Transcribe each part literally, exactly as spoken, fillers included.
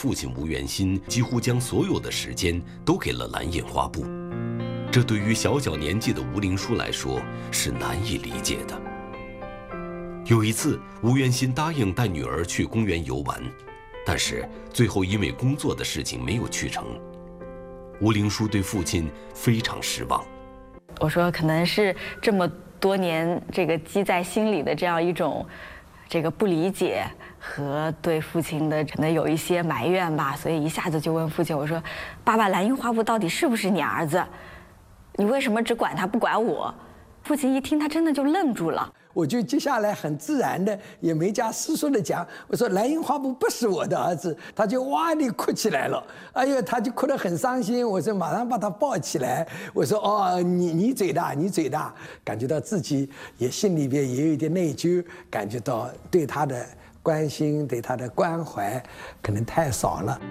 父亲吴元新几乎将所有的时间都给了蓝印花布，这对于小小年纪的吴灵书来说是难以理解的。有一次，吴元新答应带女儿去公园游玩，但是最后因为工作的事情没有去成。吴灵书对父亲非常失望。 我说，可能是这么多年这个积在心里的这样一种这个不理解和对父亲的可能有一些埋怨吧，所以一下子就问父亲，我说：“爸爸，蓝印花布到底是不是你儿子？你为什么只管他不管我？”父亲一听，他真的就愣住了。 我就接下来很自然的，也没加思索的讲，我说蓝印花布不是我的儿子，他就哇地哭起来了。哎呦，他就哭得很伤心。我说马上把他抱起来。我说哦，你你嘴大，你嘴大，感觉到自己也心里边也有一点内疚，感觉到对他的关心、对他的关怀可能太少了。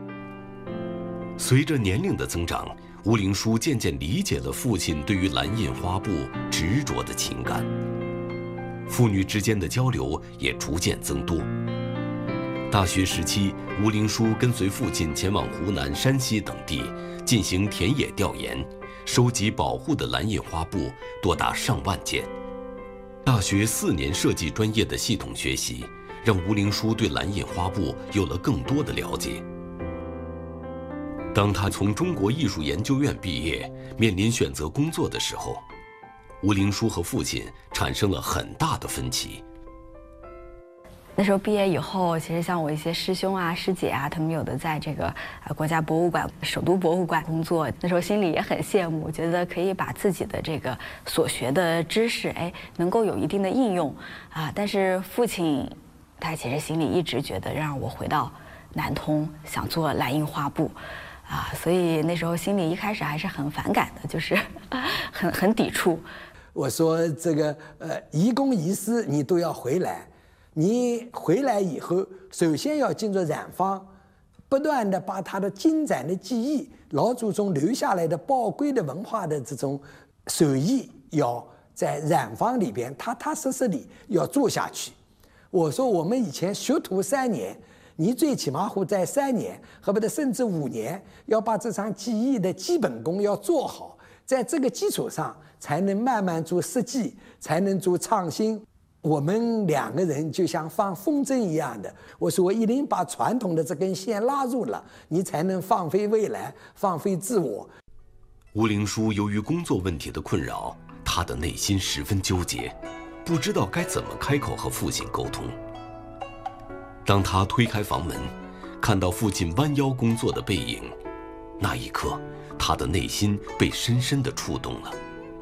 随着年龄的增长，吴灵书渐渐理解了父亲对于蓝印花布执着的情感。父女之间的交流也逐渐增多。大学时期，吴灵书跟随父亲前往湖南、山西等地进行田野调研，收集保护的蓝印花布多达上万件。大学四年设计专业的系统学习，让吴灵书对蓝印花布有了更多的了解。当他从中国艺术研究院毕业，面临选择工作的时候，吴灵书和父亲产生了很大的分歧。 那时候毕业以后，其实像我一些师兄啊、师姐啊，他们有的在这个呃国家博物馆、首都博物馆工作，那时候心里也很羡慕，觉得可以把自己的这个所学的知识，哎，能够有一定的应用啊。但是父亲，他其实心里一直觉得让我回到南通，想做蓝印花布。啊，所以那时候心里一开始还是很反感的，就是很很抵触。 我说这个呃，移公移私你都要回来，你回来以后，首先要进入染坊，不断的把他的精湛的技艺、老祖宗留下来的宝贵的文化的这种手艺，要在染坊里边踏踏实实的要做下去。我说我们以前学徒三年。你最起码会在三年，恨不得甚至五年，要把这场技艺的基本功要做好，在这个基础上，才能慢慢做设计，才能做创新。我们两个人就像放风筝一样的，我说我一定把传统的这根线拉住了，你才能放飞未来，放飞自我。 吴灵书由于工作问题的困扰，他的内心十分纠结，不知道该怎么开口和父亲沟通。当他推开房门，看到父亲弯腰工作的背影，那一刻，他的内心被深深地触动了。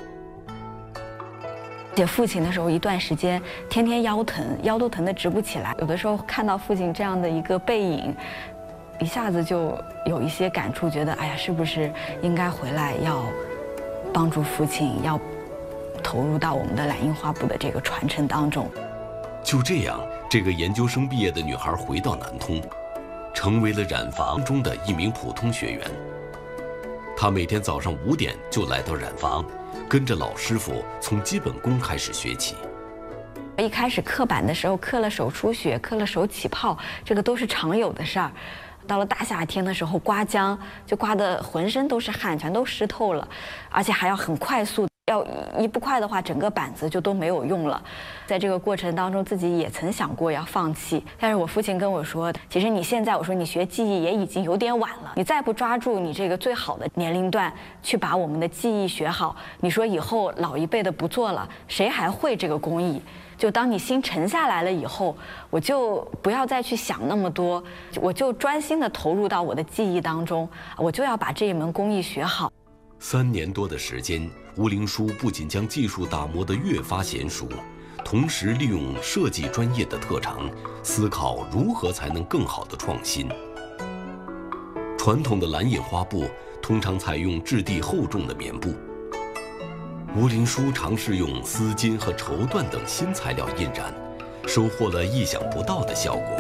姐父亲的时候，一段时间天天腰疼，腰都疼得直不起来。有的时候看到父亲这样的一个背影，一下子就有一些感触，觉得哎呀，是不是应该回来要帮助父亲，要投入到我们的蓝印花布的这个传承当中。 就这样，这个研究生毕业的女孩回到南通，成为了染坊中的一名普通学员。她每天早上五点就来到染坊，跟着老师傅从基本功开始学起。 一开始刻板的时候，刻了手出血，刻了手起泡，这个都是常有的事儿。到了大夏天的时候，刮浆就刮得浑身都是汗，全都湿透了，而且还要很快速。要一不快的话，整个板子就都没有用了。在这个过程当中，自己也曾想过要放弃，但是我父亲跟我说，其实你现在，我说你学技艺也已经有点晚了，你再不抓住你这个最好的年龄段去把我们的技艺学好，你说以后老一辈的不做了，谁还会这个工艺？就当你心沉下来了以后，我就不要再去想那么多，我就专心的投入到我的技艺当中，我就要把这一门工艺学好。 三年多的时间，吴灵书不仅将技术打磨得越发娴熟，同时利用设计专业的特长，思考如何才能更好的创新。传统的蓝印花布通常采用质地厚重的棉布，吴灵书尝试用丝巾和绸缎等新材料印染，收获了意想不到的效果。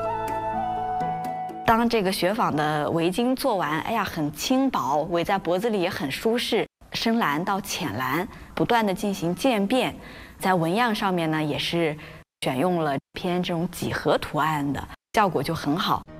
当这个雪纺的围巾做完，哎呀，很轻薄，围在脖子里也很舒适。深蓝到浅蓝，不断的进行渐变，在纹样上面呢，也是选用了偏这种几何图案的，效果就很好。